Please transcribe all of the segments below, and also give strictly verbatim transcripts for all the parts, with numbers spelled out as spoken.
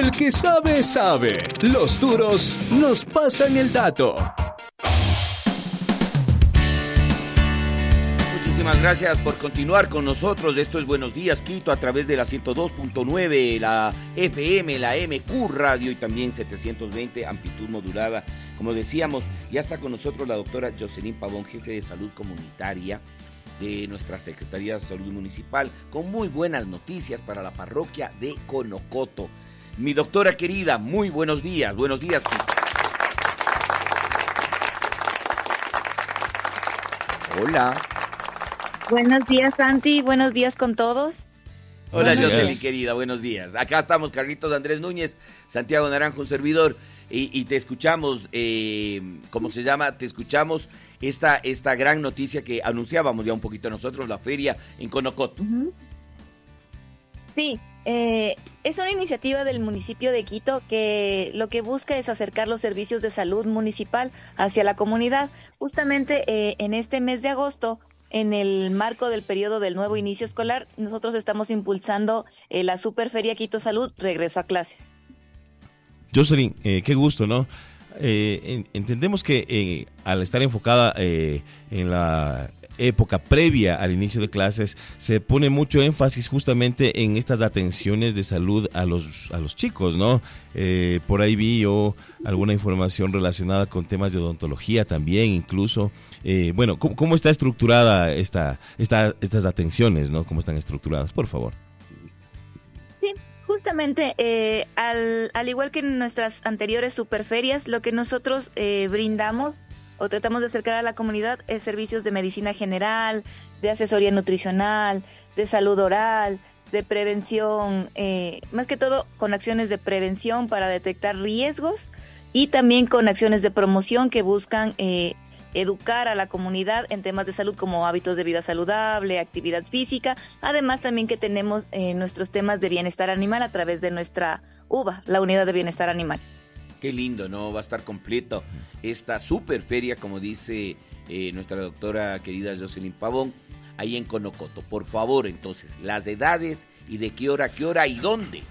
El que sabe, sabe. Los duros nos pasan el dato. Muchísimas gracias por continuar con nosotros. Esto es Buenos Días Quito a través de la ciento dos punto nueve, la F M, la M Q Radio y también setecientos veinte amplitud modulada. Como decíamos, ya está con nosotros la doctora Jocelyn Pavón, jefe de salud comunitaria de nuestra Secretaría de Salud Municipal, con muy buenas noticias para la parroquia de Conocoto. Mi doctora querida, muy buenos días. Buenos días, Quito. Hola. Buenos días, Santi. Buenos días con todos. Hola, Buenos Jocelyn, días. querida. Buenos días. Acá estamos, Carlitos Andrés Núñez, Santiago Naranjo, un servidor. Y, y te escuchamos, eh, ¿cómo se llama? Te escuchamos esta, esta gran noticia que anunciábamos ya un poquito nosotros, la feria en Conocoto. Uh-huh. Sí, eh, es una iniciativa del municipio de Quito que lo que busca es acercar los servicios de salud municipal hacia la comunidad. Justamente eh, en este mes de agosto, en el marco del periodo del nuevo inicio escolar, nosotros estamos impulsando eh, la Superferia Quito Salud, regreso a clases. Jocelyn, eh, qué gusto, ¿no? Eh, en, entendemos que eh, al estar enfocada eh, en la época previa al inicio de clases, se pone mucho énfasis justamente en estas atenciones de salud a los a los chicos, ¿no? Eh, por ahí vi yo alguna información relacionada con temas de odontología también, incluso. Eh, bueno, ¿cómo, cómo está estructurada esta, esta estas atenciones, ¿no? ¿Cómo están estructuradas? Por favor. Sí. Justamente, eh, al, al igual que en nuestras anteriores superferias, lo que nosotros eh, brindamos o tratamos de acercar a la comunidad es servicios de medicina general, de asesoría nutricional, de salud oral, de prevención, eh, más que todo con acciones de prevención para detectar riesgos y también con acciones de promoción que buscan eh, educar a la comunidad en temas de salud como hábitos de vida saludable, actividad física, además también que tenemos eh, nuestros temas de bienestar animal a través de nuestra U B A, la Unidad de Bienestar Animal. Qué lindo, ¿no? Va a estar completo esta super feria, como dice eh, nuestra doctora querida Jocelyn Pavón, ahí en Conocoto. Por favor, entonces, las edades y de qué hora, qué hora y dónde.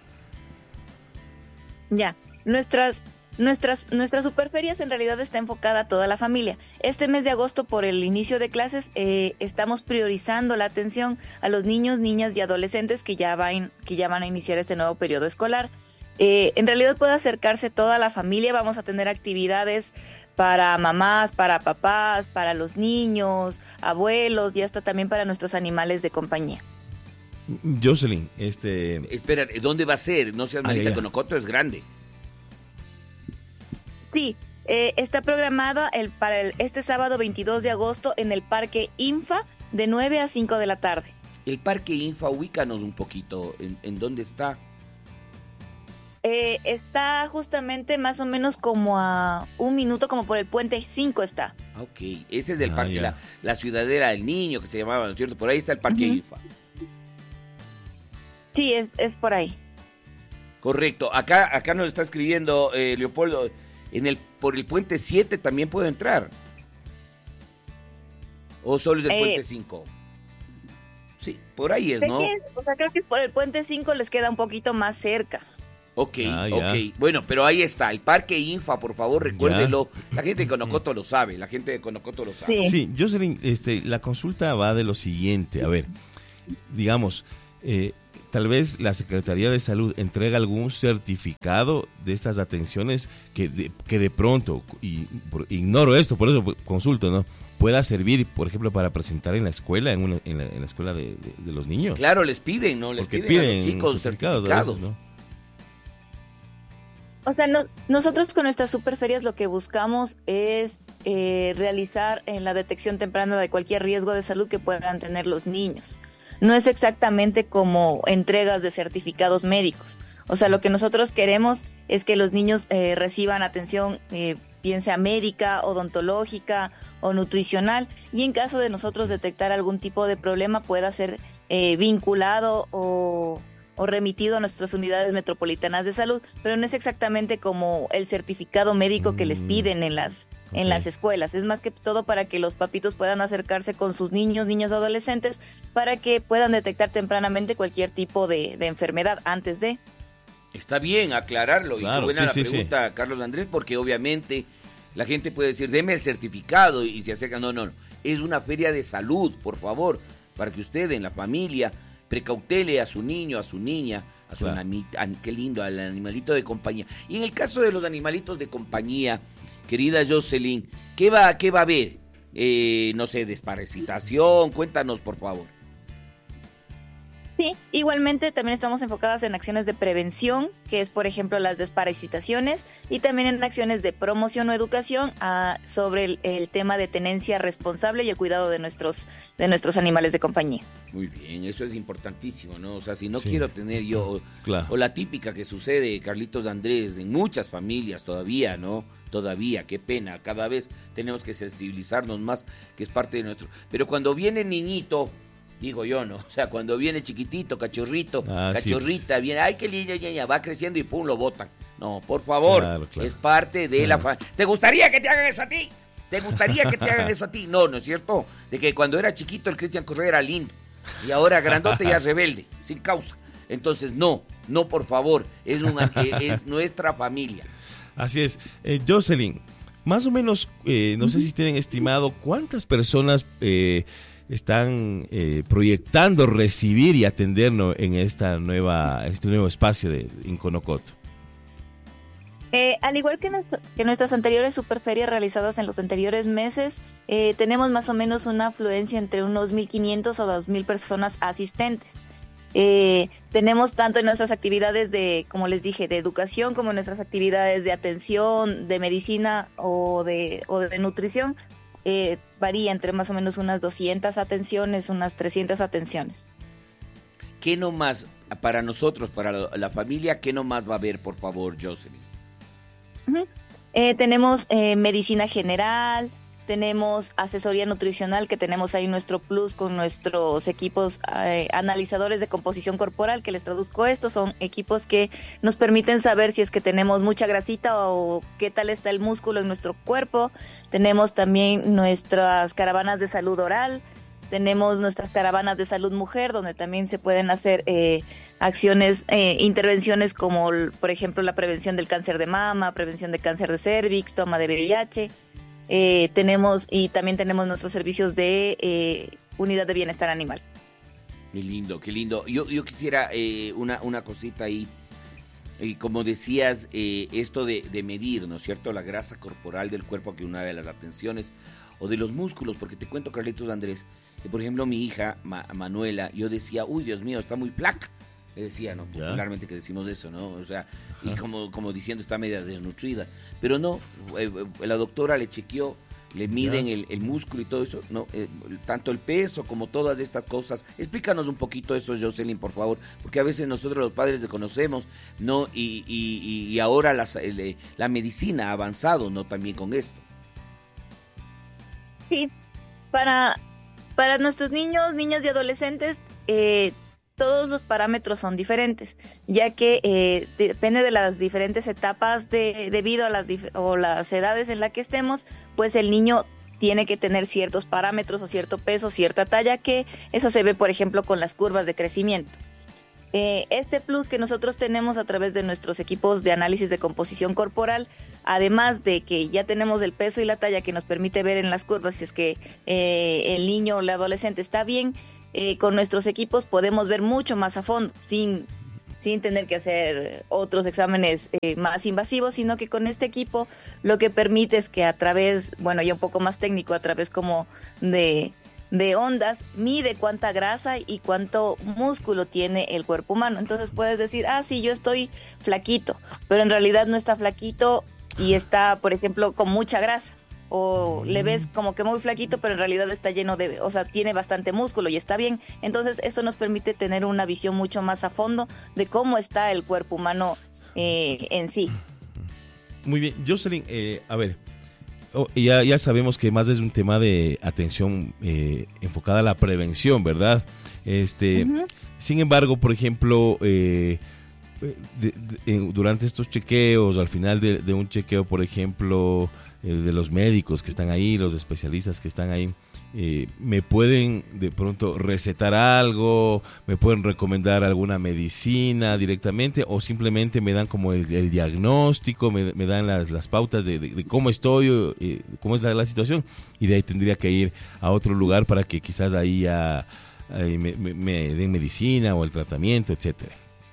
Ya, nuestras... Nuestras, nuestras superferias en realidad está enfocada a toda la familia. Este mes de agosto, por el inicio de clases, eh, estamos priorizando la atención a los niños, niñas y adolescentes que ya van, que ya van a iniciar este nuevo periodo escolar. Eh, en realidad puede acercarse toda la familia, vamos a tener actividades para mamás, para papás, para los niños, abuelos y hasta también para nuestros animales de compañía. Jocelyn, este... Espera, ¿dónde va a ser? No seas malita, Conocoto es grande. Sí, eh, está programado el, para el, este sábado veintidós de agosto en el Parque Infa de nueve a cinco de la tarde. El Parque Infa, ubícanos un poquito, ¿en, en dónde está? Eh, está justamente más o menos como a un minuto, como por el Puente cinco está. Ok, ese es el ah, parque, la, la ciudadela del niño que se llamaba, ¿no es cierto? Por ahí está el Parque uh-huh. Infa. Sí, es, es por ahí. Correcto, acá, acá nos está escribiendo eh, Leopoldo... En el, por el puente siete también puedo entrar. ¿O solo es el eh, puente cinco? Sí, por ahí es, ¿no? Es, o sea, creo que por el puente cinco les queda un poquito más cerca. Ok, ah, ok. Bueno, pero ahí está, el Parque Infa, por favor, recuérdelo. Ya. La gente de Conocoto lo sabe, la gente de Conocoto lo sabe. Sí, sí, Jocelyn, este, la consulta va de lo siguiente. A ver, digamos... Eh, tal vez la Secretaría de Salud entrega algún certificado de estas atenciones que de, que de pronto, y por, ignoro esto, por eso consulto, ¿no? Pueda servir, por ejemplo, para presentar en la escuela, en, una, en, la, en la escuela de, de, de los niños. Claro, les piden, ¿no? Les Porque piden, piden a los chicos certificados. certificados. ¿no? O sea, no, nosotros con nuestras superferias lo que buscamos es eh, realizar en la detección temprana de cualquier riesgo de salud que puedan tener los niños. No es exactamente como entregas de certificados médicos. O sea, lo que nosotros queremos es que los niños eh, reciban atención, eh, bien sea médica, odontológica o nutricional, y en caso de nosotros detectar algún tipo de problema pueda ser eh, vinculado o, o remitido a nuestras unidades metropolitanas de salud, pero no es exactamente como el certificado médico que les piden en las en okay. las escuelas. Es más que todo para que los papitos puedan acercarse con sus niños, niñas, adolescentes, para que puedan detectar tempranamente cualquier tipo de, de enfermedad antes de... Está bien aclararlo, Claro, y qué buena sí, la sí, pregunta, sí. Carlos Andrés, porque obviamente la gente puede decir, deme el certificado y se acerca. No, no, no. Es una feria de salud, por favor, para que usted en la familia precautele a su niño, a su niña, a su Claro. animita, qué lindo, al animalito de compañía. Y en el caso de los animalitos de compañía, querida Jocelyn, ¿qué va, qué va a haber? Eh, no sé, desparasitación, cuéntanos, por favor. Sí, igualmente también estamos enfocadas en acciones de prevención, que es por ejemplo las desparasitaciones, y también en acciones de promoción o educación ah, sobre el, el tema de tenencia responsable y el cuidado de nuestros de nuestros animales de compañía. Muy bien, eso es importantísimo, ¿no? O sea, si no Sí. quiero tener yo, Claro. o la típica que sucede, Carlitos Andrés, en muchas familias todavía, ¿no? Todavía, qué pena, cada vez tenemos que sensibilizarnos más, que es parte de nuestro... Pero cuando viene niñito, digo yo, ¿no? O sea, cuando viene chiquitito, cachorrito, Ah, sí, cachorrita, viene, ay, qué linda, ya, ya, va creciendo y pum, lo botan. No, por favor, Claro, claro. es parte de la Claro. familia. ¿Te gustaría que te hagan eso a ti? ¿Te gustaría que te hagan eso a ti? No, ¿no es cierto? De que cuando era chiquito el Cristian Correa era lindo y ahora grandote ya rebelde, sin causa. Entonces, no, no, por favor, es, una, es nuestra familia. Así es. Eh, Jocelyn, más o menos, eh, no sé si tienen estimado cuántas personas eh, están eh, proyectando recibir y atendernos en esta nueva, este nuevo espacio de Inconocoto. Eh, al igual que, nuestro- que nuestras anteriores superferias realizadas en los anteriores meses, eh, tenemos más o menos una afluencia entre unos mil quinientos o dos mil personas asistentes. Eh, tenemos tanto en nuestras actividades de, como les dije, de educación, como en nuestras actividades de atención, de medicina o de, o de nutrición, eh, varía entre más o menos unas doscientas atenciones, unas trescientas atenciones. ¿Qué no más, para nosotros, para la, la familia, qué no más va a haber, por favor, Jocelyn? Ujú. Eh, tenemos eh, medicina general, tenemos asesoría nutricional, que tenemos ahí nuestro plus con nuestros equipos eh, analizadores de composición corporal, que les traduzco esto, son equipos que nos permiten saber si es que tenemos mucha grasita o qué tal está el músculo en nuestro cuerpo. Tenemos también nuestras caravanas de salud oral, tenemos nuestras caravanas de salud mujer, donde también se pueden hacer eh, acciones, eh, intervenciones como, por ejemplo, la prevención del cáncer de mama, prevención de cáncer de cervix, toma de V I H. Eh, tenemos y también tenemos nuestros servicios de eh, unidad de bienestar animal. Qué lindo, qué lindo. Yo, yo quisiera eh, una, una cosita ahí. Y como decías, eh, esto de, de medir, ¿no es cierto?, la grasa corporal del cuerpo, que una de las atenciones, o de los músculos, porque te cuento, Carlitos Andrés, que por ejemplo mi hija, Ma- Manuela, yo decía, uy, Dios mío, está muy flaca. Le decía, ¿no? Ya. Popularmente que decimos eso, ¿no? O sea, y como, como diciendo, está media desnutrida. Pero no, eh, eh, la doctora le chequeó, le miden el, el músculo y todo eso, ¿no? Eh, tanto el peso como todas estas cosas. Explícanos un poquito eso, Jocelyn, por favor, porque a veces nosotros los padres desconocemos, ¿no? Y, y, y ahora las, el, la medicina ha avanzado, ¿no? También con esto. Sí, para, para nuestros niños, niñas y adolescentes, eh, todos los parámetros son diferentes, ya que eh, depende de las diferentes etapas de, debido a las, dif- o las edades en las que estemos, pues el niño tiene que tener ciertos parámetros o cierto peso, cierta talla, que eso se ve, por ejemplo, con las curvas de crecimiento. Eh, este plus que nosotros tenemos a través de nuestros equipos de análisis de composición corporal, además de que ya tenemos el peso y la talla que nos permite ver en las curvas si es que eh, el niño o el adolescente está bien, eh, con nuestros equipos podemos ver mucho más a fondo, sin, sin tener que hacer otros exámenes eh, más invasivos, sino que con este equipo lo que permite es que a través, bueno, ya un poco más técnico, a través como de... de ondas, mide cuánta grasa y cuánto músculo tiene el cuerpo humano. Entonces puedes decir, ah, sí, yo estoy flaquito, pero en realidad no está flaquito y está, por ejemplo, con mucha grasa. O le ves como que muy flaquito, pero en realidad está lleno de, o sea, tiene bastante músculo y está bien. Entonces eso nos permite tener una visión mucho más a fondo de cómo está el cuerpo humano eh, en sí. Muy bien, Jocelyn, eh, a ver, oh, ya, ya sabemos que más es un tema de atención eh, enfocada a la prevención, ¿verdad? Este, Uh-huh. Sin embargo, por ejemplo, eh, de, de, durante estos chequeos, al final de, de un chequeo, por ejemplo, eh, de los médicos que están ahí, los especialistas que están ahí, eh, me pueden de pronto recetar algo, me pueden recomendar alguna medicina directamente o simplemente me dan como el, el diagnóstico, me, me dan las, las pautas de, de, de cómo estoy, eh, cómo es la, la situación, y de ahí tendría que ir a otro lugar para que quizás ahí ya eh, me, me, me den medicina o el tratamiento, etcétera.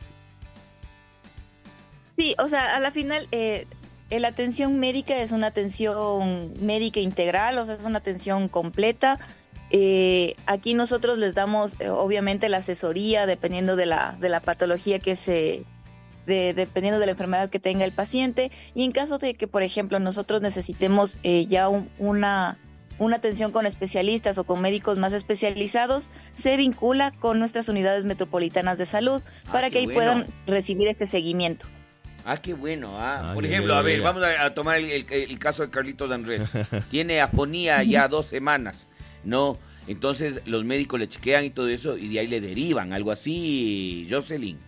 Sí, o sea, a la final eh, la atención médica es una atención médica integral, o sea, es una atención completa. Eh, aquí nosotros les damos, eh, obviamente, la asesoría dependiendo de la, de la patología que se, de, dependiendo de la enfermedad que tenga el paciente. Y en caso de que, por ejemplo, nosotros necesitemos eh, ya un, una, una atención con especialistas o con médicos más especializados, se vincula con nuestras unidades metropolitanas de salud ah, para que ahí bueno. puedan recibir este seguimiento. Ah, qué bueno. Ah. Ah, Por ya, ejemplo, ya, a ver, ya. vamos a, a tomar el, el, el caso de Carlitos Andrés. Tiene afonía ya dos semanas, ¿no? Entonces los médicos le chequean y todo eso y de ahí le derivan, algo así, Jocelyn.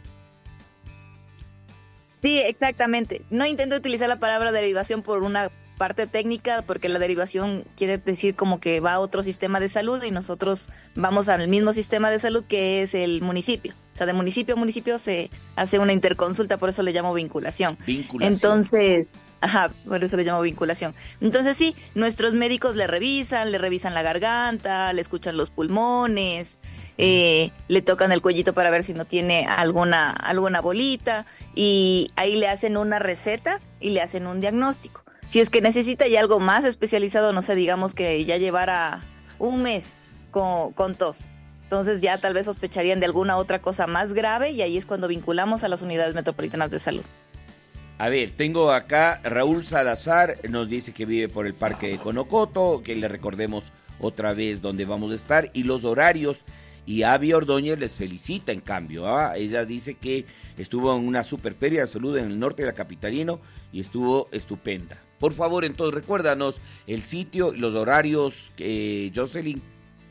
Sí, exactamente. No intento utilizar la palabra derivación por una parte técnica, porque la derivación quiere decir como que va a otro sistema de salud y nosotros vamos al mismo sistema de salud que es el municipio. O sea, de municipio a municipio se hace una interconsulta, por eso le llamo vinculación. Vinculación. Entonces, ajá, por eso le llamo vinculación. Entonces sí, nuestros médicos le revisan, le revisan la garganta, le escuchan los pulmones, eh, le tocan el cuellito para ver si no tiene alguna, alguna bolita, y ahí le hacen una receta y le hacen un diagnóstico. Si es que necesita ya algo más especializado, no sé, digamos que ya llevara un mes con, con tos, entonces ya tal vez sospecharían de alguna otra cosa más grave y ahí es cuando vinculamos a las unidades metropolitanas de salud. A ver, tengo acá Raúl Salazar, nos dice que vive por el Parque de Conocoto, que le recordemos otra vez dónde vamos a estar y los horarios. Y Avi Ordóñez les felicita, en cambio. ¿ah? Ella dice que estuvo en una superferia de salud en el norte de la Capitalino y estuvo estupenda. Por favor, entonces, recuérdanos el sitio y los horarios, eh, Jocelyn.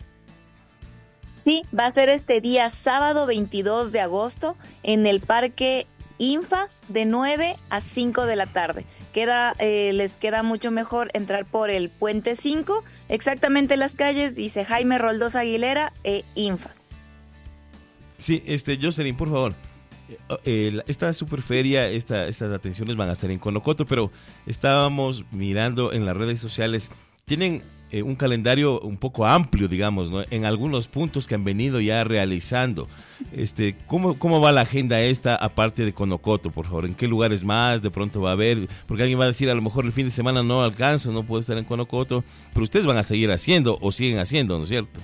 Sí, va a ser este día sábado veintidós de agosto en el Parque Infa de nueve a cinco de la tarde. Queda, eh, les queda mucho mejor entrar por el Puente cinco, exactamente las calles, dice Jaime Roldós Aguilera e Infa. Sí, este, Jocelyn, por favor. Eh, esta superferia, esta, estas atenciones van a estar en Conocoto, pero estábamos mirando en las redes sociales, tienen eh, un calendario un poco amplio, digamos, ¿no? En algunos puntos que han venido ya realizando. Este, ¿cómo, ¿Cómo va la agenda esta aparte de Conocoto, por favor? ¿En qué lugares más de pronto va a haber? Porque alguien va a decir, a lo mejor el fin de semana no alcanzo, no puedo estar en Conocoto, pero ustedes van a seguir haciendo o siguen haciendo, ¿no es cierto?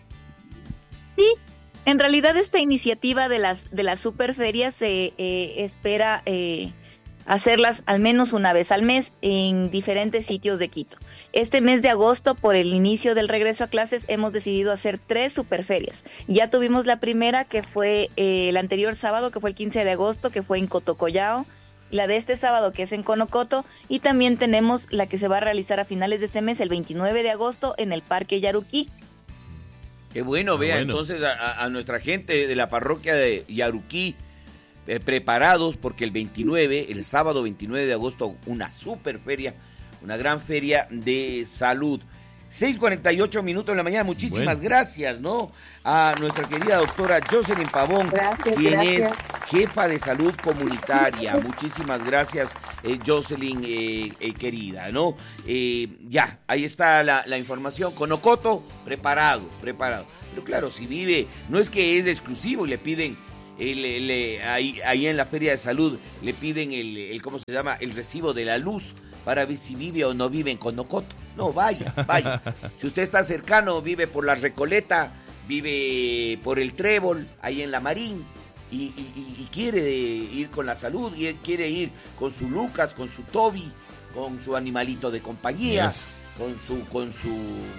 Sí. En realidad esta iniciativa de las de las superferias se eh, espera eh, hacerlas al menos una vez al mes en diferentes sitios de Quito. Este mes de agosto, por el inicio del regreso a clases, hemos decidido hacer tres superferias. Ya tuvimos la primera, que fue eh, el anterior sábado, que fue el quince de agosto, que fue en Cotocollao, la de este sábado, que es en Conocoto, y también tenemos la que se va a realizar a finales de este mes, el veintinueve de agosto, en el Parque Yaruquí. Qué bueno, vea, bueno. entonces a, a nuestra gente de la parroquia de Yaruquí, eh, preparados porque el veintinueve, el sábado veintinueve de agosto, una super feria, una gran feria de salud. seis cuarenta y ocho minutos de la mañana, muchísimas bueno. gracias, ¿no? A nuestra querida doctora Jocelyn Pavón, Gracias, quien gracias. es jefa de salud comunitaria. Muchísimas gracias, eh, Jocelyn, eh, eh, querida, ¿no? Eh, ya, ahí está la, la información. Conocoto, preparado, preparado. Pero claro, si vive, no es que es exclusivo y le piden, el, el, el, ahí, ahí en la feria de salud, le piden el, el, ¿cómo se llama? El recibo de la luz para ver si vive o no vive en Conocoto. No, vaya, vaya. Si usted está cercano, vive por la Recoleta, vive por el Trébol, ahí en la Marín, y, y, y quiere ir con la salud, y quiere ir con su Lucas, con su Toby, con su animalito de compañía, Yes. con su, con su...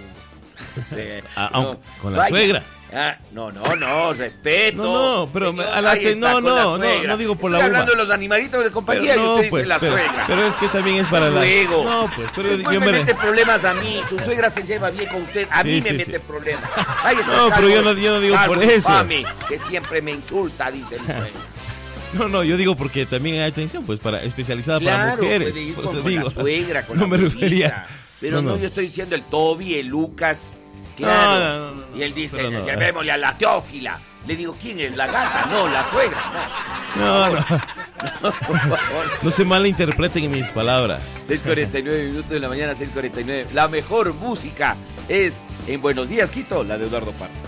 eh, Ah, no, aunque- con la vaya. suegra. Ah, no, no, no, respeto. No, no, pero Señor, a la ahí que- está, no, con no, la no, suegra. no digo por la Estoy uva. hablando de los animalitos de compañía Pero y no, usted pues, dice la pero, suegra. pero es que también es para la... Luego. No, pues, pero Después yo me me... mete problemas a mí, su suegra se lleva bien con usted, a Sí, mí me sí, mete sí. problemas. Ahí está No, Calvo- pero yo no- yo no digo Calvo por eso. infame, que siempre me insulta, dice mi suegra. No, no, yo digo porque también hay atención, pues, para especializada para Claro, mujeres. puede ir Por con, eso con digo. la suegra, con no la me abuelita. refería. Pero no, no, no. yo estoy diciendo el Toby, el Lucas, Claro. No, no, no, no, y él dice, no, no. llevémosle a la Teófila. Le digo, ¿quién es? ¿La gata? No, la suegra. No, no. No, por favor. No se malinterpreten mis palabras. seis cuarenta y nueve minutos de la mañana, seis cuarenta y nueve. La mejor música es en Buenos Días, Quito, la de Eduardo Parra.